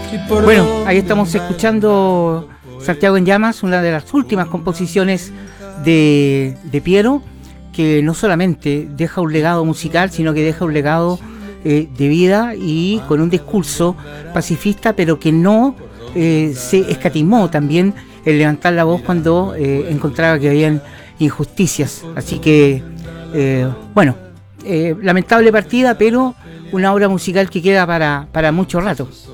Bueno, ahí estamos escuchando Santiago en Llamas, una de las últimas composiciones de Piero, que no solamente deja un legado musical, sino que deja un legado de vida y con un discurso pacifista, pero que no se escatimó también el levantar la voz cuando encontraba que habían injusticias. Así que, lamentable partida, pero una obra musical que queda para mucho rato.